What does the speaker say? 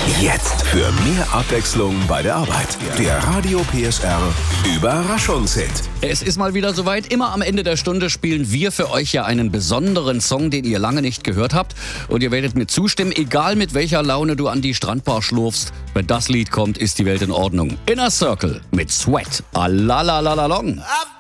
Jetzt für mehr Abwechslung bei der Arbeit. Der Radio PSR Überraschungshit. Es ist mal wieder soweit. Immer am Ende der Stunde spielen wir für euch ja einen besonderen Song, den ihr lange nicht gehört habt. Und ihr werdet mir zustimmen, egal mit welcher Laune du an die Strandbar schlurfst. Wenn das Lied kommt, ist die Welt in Ordnung. Inner Circle mit Sweat. Alalalalong.